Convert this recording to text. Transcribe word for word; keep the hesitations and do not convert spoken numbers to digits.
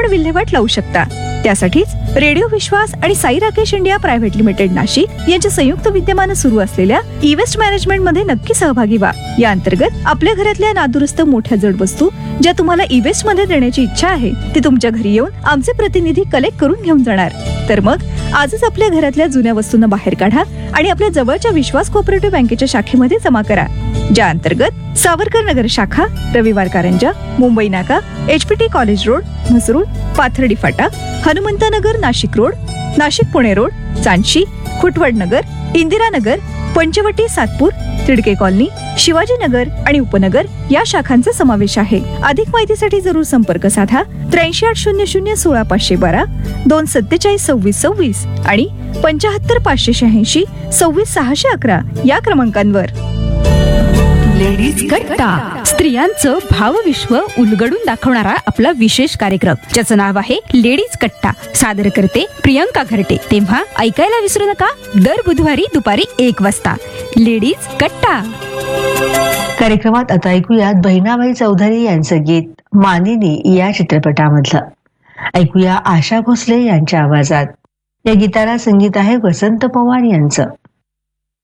आपण विल्हेवाट लावू शकता. त्यासाठीच रेडिओ विश्वास आणि Sai Rakesh India private limited Nashik यांच्या संयुक्त विद्यमानं सुरू असलेल्या ई वेस्ट मॅनेजमेंट मध्ये नक्की सहभागी व्हा. या अंतर्गत आपल्या घरातल्या नादुरुस्त मोठ्या जड वस्तू ज्या तुम्हाला ई वेस्ट मध्ये देण्याची इच्छा आहे ती तुमच्या घरी येऊन आमचे प्रतिनिधी कलेक्ट करून घेऊन जाणार. तर मग आजच आपल्या घरातल्या जुन्या वस्तूंना बाहेर काढा आणि आपल्या जवळच्या विश्वास कोऑपरेटिव्ह बँकेच्या शाखेमध्ये जमा करा, ज्या अंतर्गत सावरकर नगर शाखा, रविवार कारंजा, मुंबई नाका, HPT college road, Mhasrul, Pathardi Phata, Hanumantnagar Nashik road, Nashik Pune road, चांदशी, Khutwad नगर, इंदिरा नगर, पंचवटी सातपूर, तिडके कॉलनी, शिवाजी नगर आणि उपनगर या शाखांचा समावेश आहे. अधिक माहितीसाठी जरूर संपर्क साधा त्र्याऐंशी आठ शून्य शून्य सोळा पाचशे बारा, दोन सत्तेचाळीस सव्वीस सव्वीस आणि पंचाहत्तर पाचशे शहाऐंशी सव्वीस सहाशे अकरा या क्रमांकांवर. लेडीज कट्टा, स्त्रियांचं भावविश्व उलगडून दाखवणारा आपला विशेष कार्यक्रम ज्याचं नाव आहे लेडीज कट्टा. सादर करते प्रियंका घरटे. तेव्हा ऐकायला विसरू नका दर बुधवारी दुपारी एक वाजता लेडीज कट्टा. कार्यक्रमात आता ऐकूयात बहिणाबाई चौधरी यांचं गीत मानिनी या चित्रपटामधलं. ऐकूया आशा भोसले यांच्या आवाजात. या गीताला संगीत आहे वसंत पवार यांचं.